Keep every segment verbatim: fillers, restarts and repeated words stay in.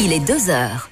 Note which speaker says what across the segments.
Speaker 1: Il est deux heures.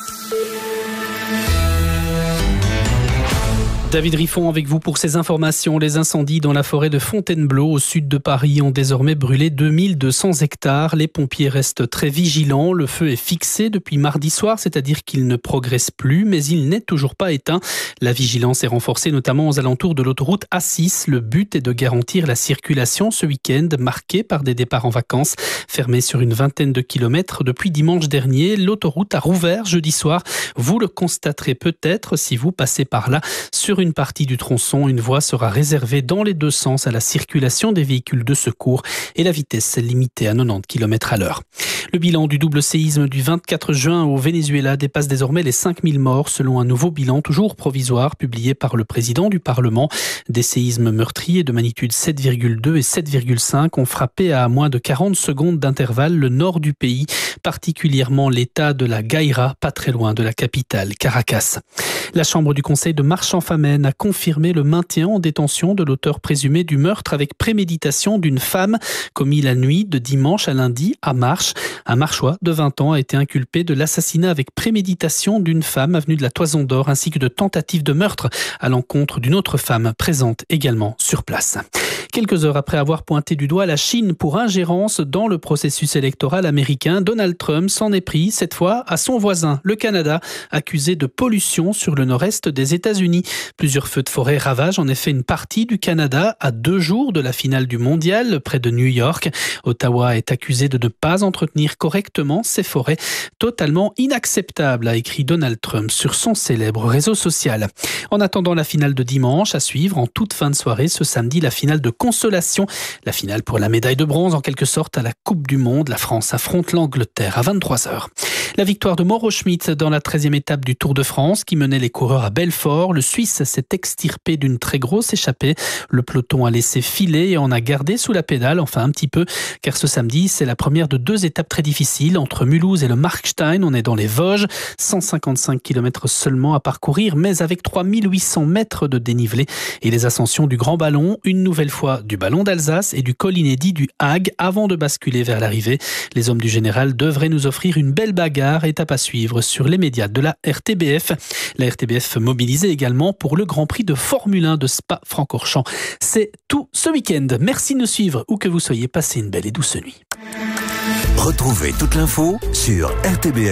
Speaker 2: David Riffon avec vous pour ces informations. Les incendies dans la forêt de Fontainebleau au sud de Paris ont désormais brûlé deux mille deux cents hectares. Les pompiers restent très vigilants. Le feu est fixé depuis mardi soir, c'est-à-dire qu'il ne progresse plus, mais il n'est toujours pas éteint. La vigilance est renforcée notamment aux alentours de l'autoroute A six. Le but est de garantir la circulation ce week-end, marqué par des départs en vacances. Fermée sur une vingtaine de kilomètres depuis dimanche dernier, l'autoroute a rouvert jeudi soir. Vous le constaterez peut-être si vous passez par là. Sur une partie du tronçon, une voie sera réservée dans les deux sens à la circulation des véhicules de secours et la vitesse est limitée à quatre-vingt-dix kilomètres à l'heure. Le bilan du double séisme du vingt-quatre juin au Venezuela dépasse désormais les cinq mille morts selon un nouveau bilan toujours provisoire publié par le président du Parlement. Des séismes meurtriers de magnitude sept virgule deux et sept virgule cinq ont frappé à moins de quarante secondes d'intervalle le nord du pays, particulièrement l'état de la Gaïra, pas très loin de la capitale, Caracas. La chambre du conseil de Marchand-Famenne a confirmé le maintien en détention de l'auteur présumé du meurtre avec préméditation d'une femme commis la nuit de dimanche à lundi à Marches. Un Marchois de vingt ans a été inculpé de l'assassinat avec préméditation d'une femme avenue de la Toison d'Or ainsi que de tentative de meurtre à l'encontre d'une autre femme présente également sur place. Quelques heures après avoir pointé du doigt la Chine pour ingérence dans le processus électoral américain, Donald Trump s'en est pris cette fois à son voisin, le Canada, accusé de pollution sur le nord-est des États-Unis. Plusieurs feux de forêt ravagent en effet une partie du Canada à deux jours de la finale du mondial près de New York. Ottawa est accusé de ne pas entretenir correctement ces forêts. Totalement inacceptable, a écrit Donald Trump sur son célèbre réseau social. En attendant la finale de dimanche, à suivre en toute fin de soirée ce samedi, la finale de consolation. La finale pour la médaille de bronze en quelque sorte à la Coupe du Monde. La France affronte l'Angleterre à vingt-trois heures. La victoire de Mauro Schmid dans la treizième étape du Tour de France qui menait les coureurs à Belfort. Le Suisse s'est extirpé d'une très grosse échappée. Le peloton a laissé filer et en a gardé sous la pédale, enfin un petit peu, car ce samedi, c'est la première de deux étapes très difficiles. Entre Mulhouse et le Markstein, on est dans les Vosges. cent cinquante-cinq kilomètres seulement à parcourir, mais avec trois mille huit cents mètres de dénivelé. Et les ascensions du Grand Ballon, une nouvelle fois du Ballon d'Alsace et du col inédit du Hague avant de basculer vers l'arrivée. Les hommes du général devraient nous offrir une belle bagarre, étape à suivre sur les médias de la R T B F. La R T B F mobilisée également pour le Grand Prix de Formule un de Spa-Francorchamps. C'est tout ce week-end. Merci de nous suivre où que vous soyez. Passez une belle et douce nuit.
Speaker 3: Retrouvez toute l'info sur R T B F.